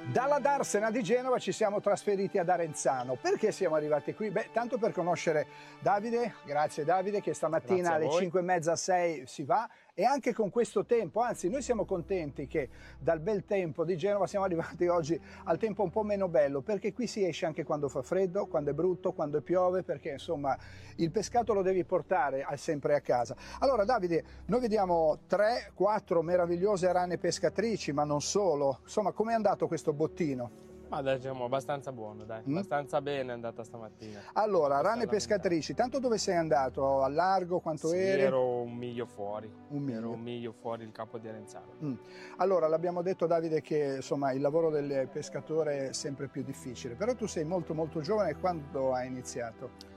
Dalla Darsena di Genova ci siamo trasferiti ad Arenzano. Perché siamo arrivati qui? Beh, tanto per conoscere Davide, grazie Davide, che stamattina alle 5:30, 6 si va, e anche con questo tempo, anzi noi siamo contenti che dal bel tempo di Genova siamo arrivati oggi al tempo un po' meno bello, perché qui si esce anche quando fa freddo, quando è brutto, quando piove, perché insomma il pescato lo devi portare sempre a casa. Allora Davide, noi vediamo 3-4 meravigliose rane pescatrici, ma non solo. Insomma, com'è andato questo bottino? Ma diciamo abbastanza buono, dai, abbastanza bene è andata stamattina. Allora, rane pescatrici, tanto dove sei andato? A largo, quanto eri? Ero un miglio fuori, ero un miglio fuori il capo di Arenzano. Allora, l'abbiamo detto Davide che insomma il lavoro del pescatore è sempre più difficile, però tu sei molto molto giovane, quando hai iniziato?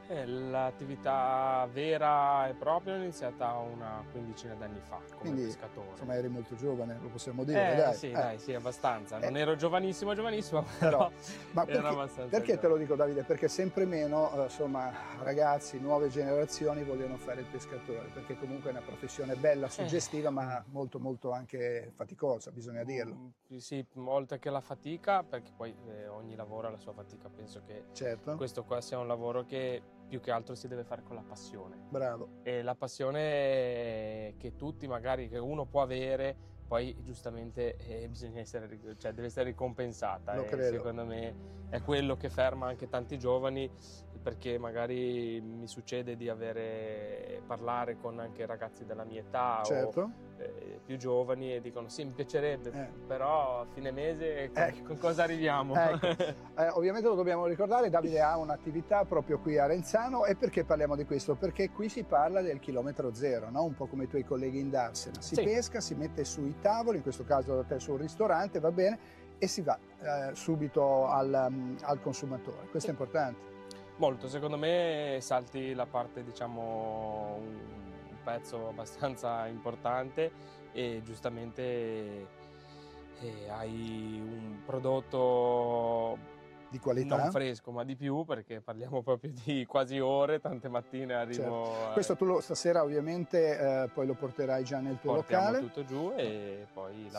L'attività vera e propria è iniziata una quindicina d'anni fa come Quindi, pescatore. Insomma, eri molto giovane, lo possiamo dire, dai. Sì, abbastanza. Non ero giovanissimo, però ma ero abbastanza perché te lo dico Davide? Perché sempre meno insomma, ragazzi, nuove generazioni vogliono fare il pescatore, perché comunque è una professione bella, suggestiva, ma molto molto anche faticosa, bisogna dirlo. Sì, oltre che la fatica, perché poi ogni lavoro ha la sua fatica, penso che questo qua sia un lavoro che più che altro si deve fare con la passione. Bravo. E la passione che tutti magari, che uno può avere, poi giustamente bisogna deve essere ricompensata. Lo credo. Secondo me è quello che ferma anche tanti giovani, perché magari mi succede di parlare con anche ragazzi della mia età o più giovani e dicono sì, mi piacerebbe, però a fine mese con cosa arriviamo? Ovviamente lo dobbiamo ricordare, Davide ha un'attività proprio qui a Arenzano. E perché parliamo di questo? Perché qui si parla del chilometro zero, no? Un po' come i tuoi colleghi in Darsena. Si pesca, si mette sui tavoli, in questo caso da te su un ristorante, va bene, e si va subito al consumatore. Questo è importante. Molto, secondo me salti la parte, diciamo, un pezzo abbastanza importante e giustamente hai un prodotto di qualità, non fresco ma di più, perché parliamo proprio di quasi ore, tante mattine arrivo. Questo tu stasera ovviamente poi lo porterai già nel tuo locale. Portiamo tutto giù e poi